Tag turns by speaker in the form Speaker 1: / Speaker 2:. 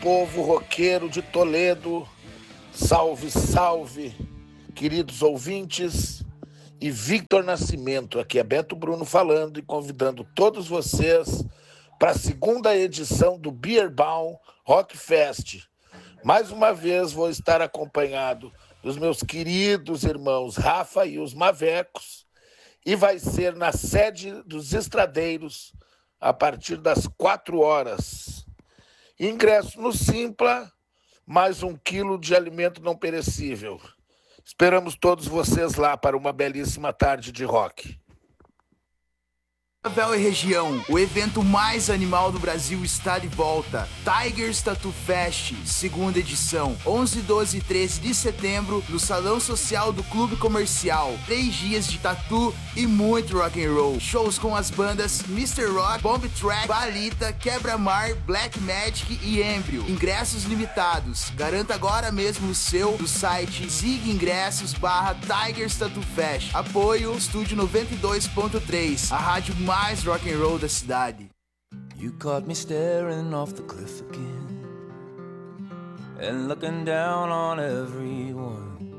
Speaker 1: povo roqueiro de Toledo, salve, salve, queridos ouvintes, e Victor Nascimento, aqui é Beto Bruno falando e convidando todos vocês para a segunda edição do Beerbaum Rock Fest. Mais uma vez vou estar acompanhado dos meus queridos irmãos Rafa e os Mavecos, e vai ser na sede dos Estradeiros, a partir das 4 horas. Ingresso no Simpla, mais 1 quilo de alimento não perecível. Esperamos todos vocês lá para uma belíssima tarde de rock.
Speaker 2: Cascavel e região, o evento mais animal do Brasil está de volta. Tigers Tattoo Fest, segunda edição, 11, 12 e 13 de setembro, no Salão Social do Clube Comercial. 3 dias de tatu e muito rock and roll. Shows com as bandas Mr. Rock, Bomb Track, Balita, Quebra-Mar, Black Magic e Embryo. Ingressos limitados. Garanta agora mesmo o seu no site zigingressos/Tigers Tattoo Fest. Apoio Estúdio 92.3, a rádio mais rock and roll da cidade.
Speaker 3: You caught me staring off the cliff again and looking down on everyone.